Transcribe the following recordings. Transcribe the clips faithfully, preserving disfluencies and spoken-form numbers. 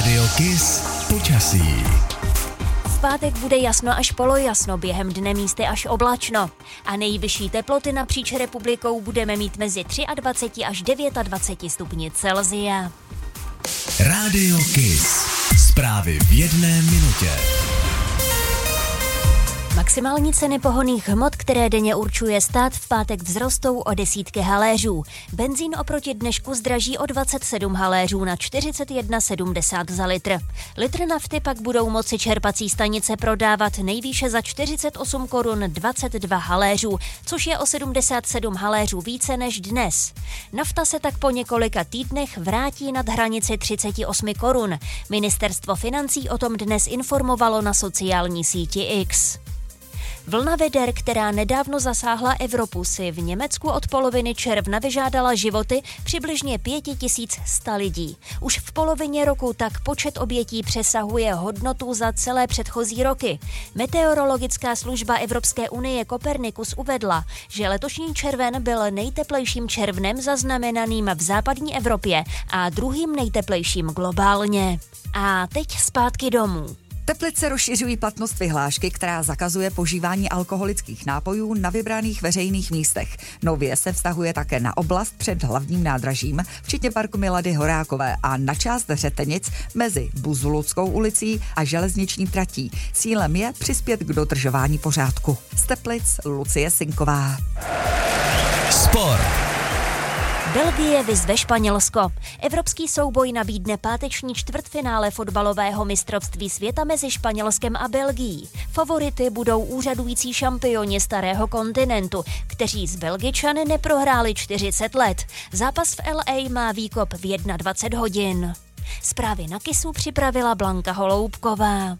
Rádio Kiss počasí. V pátek bude jasno až polojasno, během dne místy až oblačno. A nejvyšší teploty napříč republikou budeme mít mezi dvacet tři až dvacet devět stupni Celsia. Rádio Kiss. Zprávy v jedné minutě. Maximální ceny pohonných hmot, které denně určuje stát, v pátek vzrostou o desítky haléřů. Benzín oproti dnešku zdraží o dvacet sedm haléřů na čtyřicet jedna sedmdesát za litr. Litr nafty pak budou moci čerpací stanice prodávat nejvýše za čtyřicet osm korun dvacet dva haléřů, což je o sedmdesát sedm haléřů více než dnes. Nafta se tak po několika týdnech vrátí nad hranici třicet osm korun. Ministerstvo financí o tom dnes informovalo na sociální síti X. Vlna veder, která nedávno zasáhla Evropu, si v Německu od poloviny června vyžádala životy přibližně pět tisíc sto lidí. Už v polovině roku tak počet obětí přesahuje hodnotu za celé předchozí roky. Meteorologická služba Evropské unie Copernicus uvedla, že letošní červen byl nejteplejším červnem zaznamenaným v západní Evropě a druhým nejteplejším globálně. A teď zpátky domů. Teplice rozšiřují platnost vyhlášky, která zakazuje požívání alkoholických nápojů na vybraných veřejných místech. Nově se vztahuje také na oblast před hlavním nádražím, včetně parku Milady Horákové a na část Řetenic mezi Buzuluckou ulicí a železniční tratí. Cílem je přispět k dodržování pořádku. Z Teplic Lucie Sinková. Sport. Belgie vyzve Španělsko. Evropský souboj nabídne páteční čtvrtfinále fotbalového mistrovství světa mezi Španělskem a Belgií. Favority budou úřadující šampioni starého kontinentu, kteří z Belgičany neprohráli čtyřicet let. Zápas v El A má výkop v dvacet jedna hodin. Zprávy na Kissu připravila Blanka Holoubková.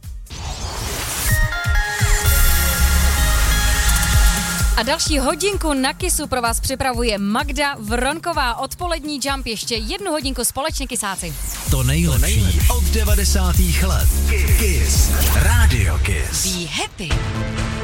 A další hodinku na Kissu pro vás připravuje Magda Vronková. Odpolední jump, ještě jednu hodinku společně kysáci. To nejlepší od devadesátých let. Kiss. Rádio Kiss. Be happy.